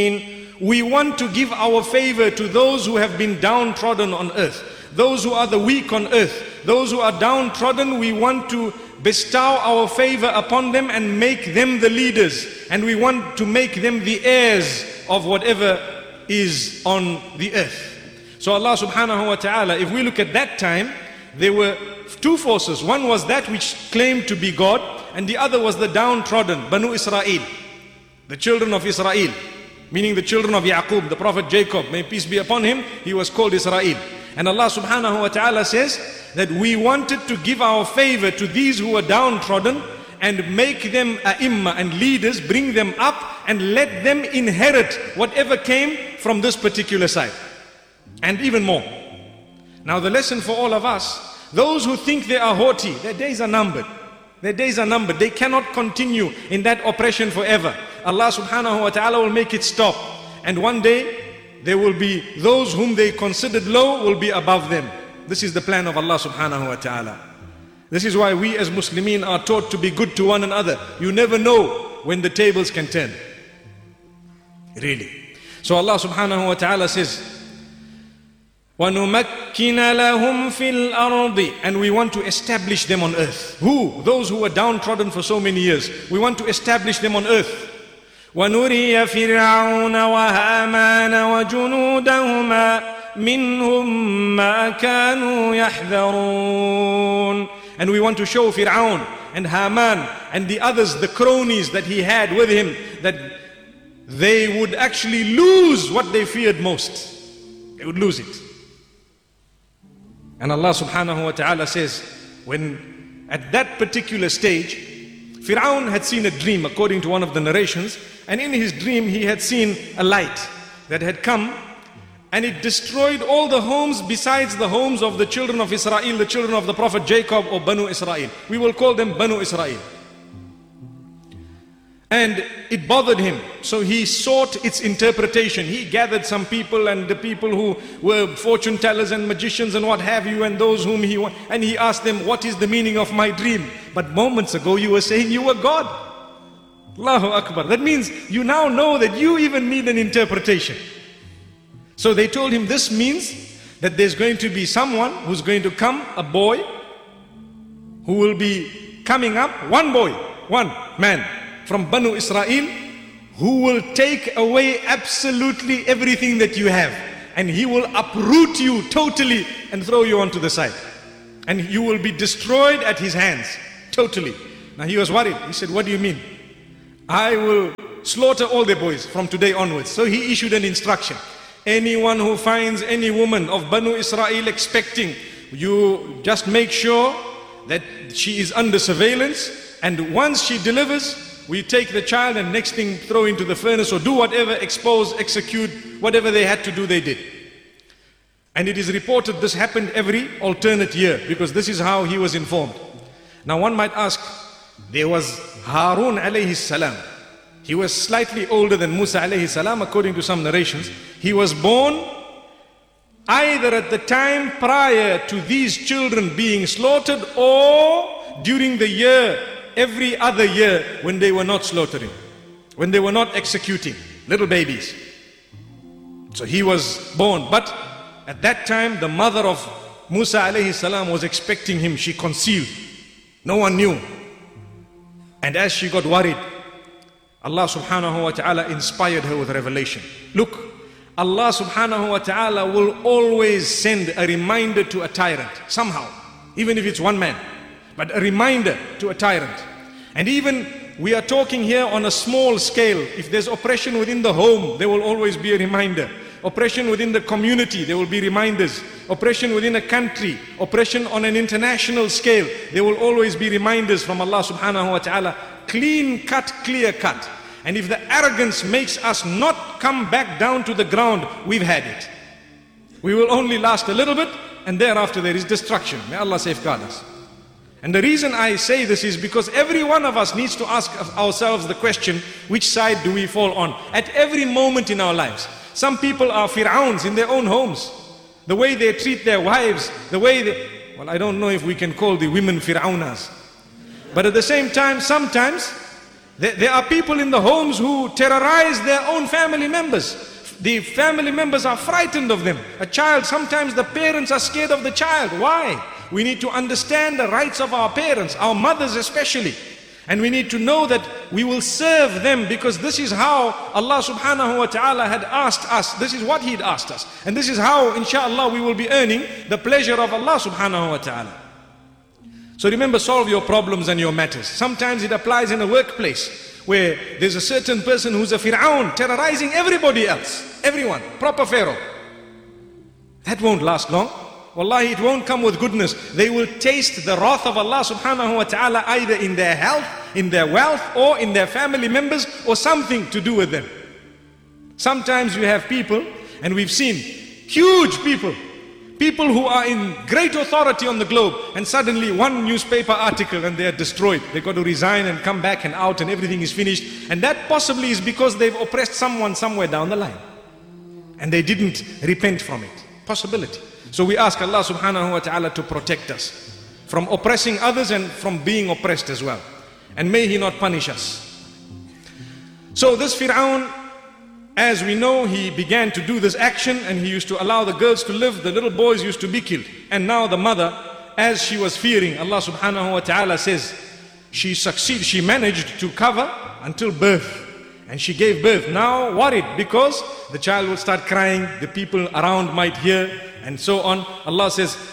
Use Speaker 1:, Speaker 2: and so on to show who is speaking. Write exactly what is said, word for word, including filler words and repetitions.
Speaker 1: We want to give our favor to those who have been downtrodden on earth, those who are the weak on earth, those who are downtrodden. We want to bestow our favor upon them and make them the leaders, and we want to make them the heirs of whatever is on the earth. So Allah subhanahu wa ta'ala, if we look at that time, there were two forces. One was that which claimed to be God, and the other was the downtrodden, Banu Israel, the children of Israel, meaning the children of Yaqub, the prophet Jacob, may peace be upon him. He was called Israel. And Allah subhanahu wa ta'ala says that we wanted to give our favor to these who were downtrodden and make them ai-imma and leaders, bring them up and let them inherit whatever came from this particular side, and even more. Now the lesson for all of us, those who think they are haughty, their days are numbered. Their days are numbered. They cannot continue in that oppression forever. Allah subhanahu wa ta'ala will make it stop. And one day, there will be those whom they considered low will be above them. This is the plan of Allah subhanahu wa ta'ala. This is why we as Muslimin are taught to be good to one another. You never know when the tables can turn. Really. So Allah subhanahu wa ta'ala says, وَنُمَكِّنَ لَهُمْ فِي الْأَرْضِ, and we want to establish them on earth. Who? Those who were downtrodden for so many years. We want to establish them on earth. وَنُرِيَ فِرْعَوْنَ وَهَامَانَ وَجُنُودَهُمَا مِنْهُمْ مَا كَانُوا يَحْذَرُونَ. And we want to show Fir'aun and Haman and the others, the cronies that he had with him, that they would actually lose what they feared most. They would lose it. And Allah subhanahu wa ta'ala says, when at that particular stage, Fir'aun had seen a dream, according to one of the narrations, and in his dream he had seen a light that had come, and it destroyed all the homes besides the homes of the children of Israel, the children of the prophet Jacob, or Banu Israel. We will call them Banu Israel. And it bothered him, so he sought its interpretation. He gathered some people, and the people who were fortune tellers and magicians and what have you, and those whom he wa- and he asked them, what is the meaning of my dream? But moments ago you were saying you were God. Allahu Akbar. That means you now know that you even need an interpretation. So they told him, this means that there's going to be someone who's going to come, a boy, who will be coming up, one boy, one man, from Banu Israel, who will take away absolutely everything that you have, and he will uproot you totally and throw you onto the side, and you will be destroyed at his hands totally. Now he was worried. He said, what do you mean? I will slaughter all the boys from today onwards. So he issued an instruction. Anyone who finds any woman of Banu Israel expecting, you just make sure that she is under surveillance, and once she delivers, we take the child and next thing throw into the furnace, or do whatever, expose, execute, whatever they had to do, they did. And it is reported this happened every alternate year, because this is how he was informed. Now one might ask, there was Harun alayhi salam. He was slightly older than Musa alayhi salam, according to some narrations. He was born either at the time prior to these children being slaughtered, or during the year, every other year, when they were not slaughtering, when they were not executing little babies. So he was born, but at that time the mother of Musa alayhi salam was expecting him. She conceived. No one knew. And as she got worried, Allah subhanahu wa ta'ala inspired her with revelation. Look, Allah subhanahu wa ta'ala will always send a reminder to a tyrant, somehow, even if it's one man. But a reminder to a tyrant. And even we are talking here on a small scale. If there's oppression within the home, there will always be a reminder. Oppression within the community, there will be reminders. Oppression within a country, oppression on an international scale, there will always be reminders from Allah subhanahu wa ta'ala. Clean cut, clear cut. And if the arrogance makes us not come back down to the ground, we've had it. We will only last a little bit, and thereafter there is destruction. May Allah safeguard us. And the reason I say this is because every one of us needs to ask ourselves the question, which side do we fall on? At every moment in our lives. Some people are Fir'auns in their own homes. The way they treat their wives, the way they... Well, I don't know if we can call the women Fir'aunas. But at the same time, sometimes There, there are people in the homes who terrorize their own family members. The family members are frightened of them. A child, sometimes the parents are scared of the child. Why? We need to understand the rights of our parents, our mothers especially. And we need to know that we will serve them, because this is how Allah subhanahu wa ta'ala had asked us. This is what He'd asked us. And this is how, inshallah, we will be earning the pleasure of Allah subhanahu wa ta'ala. So remember, solve your problems and your matters. Sometimes it applies in a workplace where there's a certain person who's a Fir'aun, terrorizing everybody else. Everyone, proper Pharaoh. That won't last long. Wallahi, it won't come with goodness. They will taste the wrath of Allah subhanahu wa ta'ala either in their health, in their wealth, or in their family members, or something to do with them. Sometimes you have people, and we've seen huge people, people who are in great authority on the globe, and suddenly one newspaper article and they are destroyed. They've got to resign and come back and out and everything is finished. And that possibly is because they've oppressed someone somewhere down the line. And they didn't repent from it. Possibility. So we ask Allah subhanahu wa ta'ala to protect us from oppressing others and from being oppressed as well. And may He not punish us. So this Fir'aun, as we know, he began to do this action, and he used to allow the girls to live, the little boys used to be killed. And now the mother, as she was fearing, Allah subhanahu wa ta'ala says, she succeeded, she managed to cover until birth. And she gave birth, now worried, because the child will start crying, the people around might hear, and so on. Allah says,